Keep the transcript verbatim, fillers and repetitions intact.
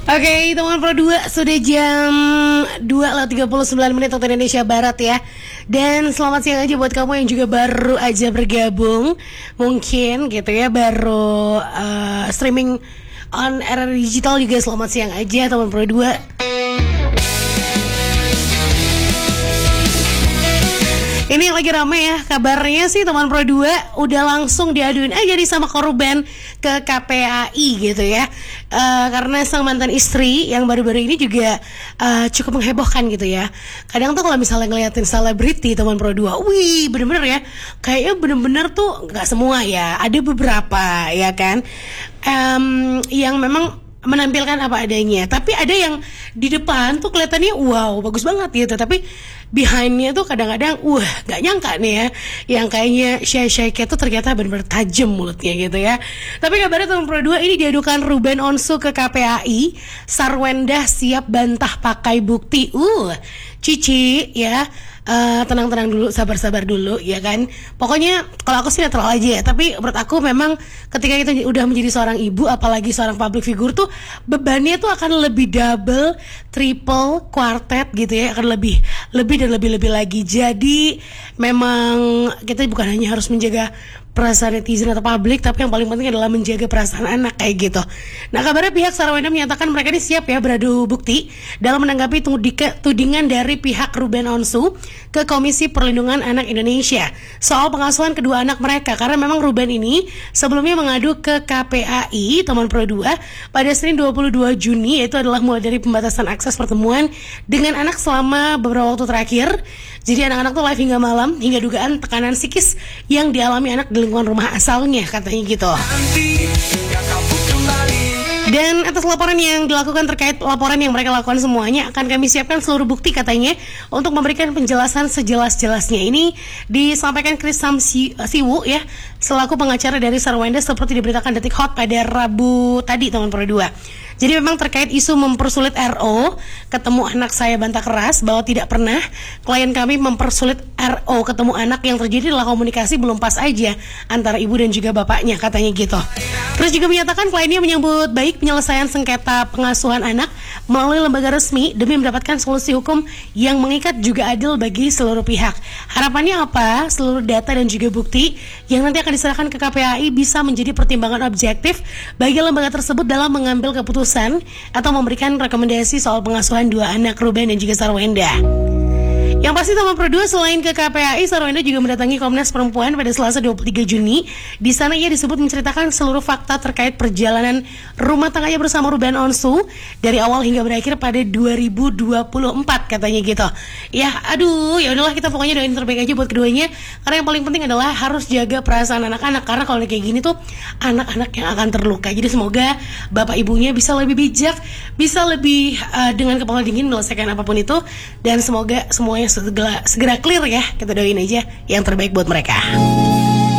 Oke, teman Pro dua, sudah jam dua lewat tiga puluh sembilan menit waktu Indonesia Barat ya. Dan selamat siang aja buat kamu yang juga baru aja bergabung. Mungkin gitu ya, baru uh, streaming on era digital juga selamat siang aja teman Pro dua. Ini lagi rame ya, kabarnya sih teman Pro dua udah langsung diaduin aja nih sama korban ke K P A I gitu ya. uh, Karena sang mantan istri yang baru-baru ini juga uh, cukup menghebohkan gitu ya. Kadang tuh kalau misalnya ngeliatin selebriti teman Pro dua, wih bener-bener ya, kayaknya bener-bener tuh gak semua ya, ada beberapa ya kan, um, yang memang menampilkan apa adanya. Tapi ada yang di depan tuh kelihatannya wow bagus banget gitu, tapi behindnya tuh kadang-kadang wah gak nyangka nih ya, yang kayaknya shy-shy-nya tuh ternyata benar-benar tajam mulutnya gitu ya. Tapi kabarnya teman Pro dua ini diadukan Ruben Onsu ke K P A I. Sarwenda siap bantah pakai bukti. Uh Cici ya, Uh, tenang-tenang dulu, sabar-sabar dulu ya kan. Pokoknya kalau aku sih netral aja ya. Tapi menurut aku memang ketika kita udah menjadi seorang ibu, apalagi seorang public figure tuh bebannya tuh akan lebih double, triple, quartet gitu ya. Akan lebih, lebih dan lebih-lebih lagi. Jadi memang kita bukan hanya harus menjaga perasaan netizen atau publik, tapi yang paling penting adalah menjaga perasaan anak kayak gitu. Nah, kabarnya pihak Sarwenda menyatakan mereka ini siap ya beradu bukti dalam menanggapi tudingan dari pihak Ruben Onsu ke Komisi Perlindungan Anak Indonesia soal pengasuhan kedua anak mereka. Karena memang Ruben ini sebelumnya mengadu ke K P A I teman Pro dua pada Senin dua puluh dua Juni, yaitu adalah mulai dari pembatasan akses pertemuan dengan anak selama beberapa waktu terakhir. Jadi anak-anak tuh live hingga malam, hingga dugaan tekanan psikis yang dialami anak di lingkungan rumah asalnya, katanya gitu. Dan atas laporan yang dilakukan terkait laporan yang mereka lakukan semuanya, akan kami siapkan seluruh bukti katanya untuk memberikan penjelasan sejelas-jelasnya. Ini disampaikan Chris Sam Siwu ya, selaku pengacara dari Sarwenda, seperti diberitakan Detik Hot pada Rabu tadi teman Pro dua. Jadi memang terkait isu mempersulit R O ketemu anak, saya bantah keras bahwa tidak pernah klien kami mempersulit R O ketemu anak. Yang terjadi adalah komunikasi belum pas aja antara ibu dan juga bapaknya, katanya gitu. Terus juga menyatakan kliennya menyambut baik penyelesaian sengketa pengasuhan anak melalui lembaga resmi demi mendapatkan solusi hukum yang mengikat juga adil bagi seluruh pihak. Harapannya apa? Seluruh data dan juga bukti yang nanti akan diserahkan ke K P A I bisa menjadi pertimbangan objektif bagi lembaga tersebut dalam mengambil keputusan atau memberikan rekomendasi soal pengasuhan dua anak Ruben dan juga Sarwenda. Yang pasti teman Pro dua, selain ke K P A I, Sarwenda juga mendatangi Komnas Perempuan pada Selasa dua puluh tiga Juni. Di sana ia disebut menceritakan seluruh fakta terkait perjalanan rumah tangganya bersama Ruben Onsu dari awal hingga berakhir pada dua ribu dua puluh empat, katanya gitu. Ya, aduh, ya udahlah, kita pokoknya doain terbaik aja buat keduanya. Karena yang paling penting adalah harus jaga perasaan anak-anak, karena kalau kayak gini tuh anak-anak yang akan terluka. Jadi semoga bapak ibunya bisa lebih bijak, bisa lebih uh, dengan kepala dingin menyelesaikan apapun itu, dan semoga semuanya segera, segera clear ya. Kita doain aja yang terbaik buat mereka.